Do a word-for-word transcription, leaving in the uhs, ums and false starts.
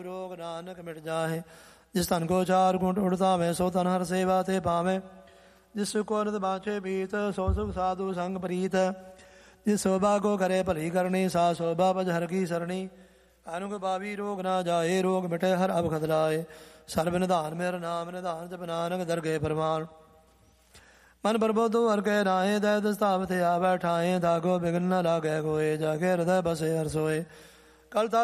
ਰੋਗ ਨਾਨਕ ਮਿਟ ਜਾਹੇ। ਜਿਸ ਧਨ ਕੋ ਚਾਰ ਗੁਣ ਉੜਤਾਵੇਂ ਸੋ ਤਨ ਹਰ ਸੇਵਾ ਤੇ ਪਾਵੇਂ। ਜਿਸ ਕੋ ਨਿਤ ਬਾਛੇ ਬੀਤ ਸੋ ਸੁਖ ਸਾਧੂ ਸੰਗ ਪ੍ਰੀਤ। ਜਿਸ ਸੋਭਾ ਕੋ ਕਰੇ ਭਲੀ ਕਰਨੀ ਸਾ ਸੋਭਾ ਭਜ ਹਰ ਕੀ ਸਰਣੀ। ਅਨੁਗ ਬਾਵੀ ਰੋਗ ਨਾ ਜਾਏ ਰੋਗ ਮਿਟੇ ਹਰ ਅਬ ਖਦਲਾਏ। ਸਰਬ ਨਿਧਾਨ ਮੇਰਾ ਨਾਮ ਨਿਧਾਨ ਜਪ ਨਾਨਕ ਦਰਗੇ ਪ੍ਰਮਾਣ। ਮਨ ਪ੍ਰਬੋਧੋ ਹਰ ਕੈ ਰਾਹੇ ਦੈ ਦਸਤਾਵ ਤੇ ਆ ਬੈਠਾਏ। ਦਾਗੋ ਬਿਗਨ ਨ ਲਾਗੈ ਕੋਏ ਜਾ ਕੇ ਹਿਰਦੈ ਬਸੇ ਹਰ ਸੋਏ। ਕਲ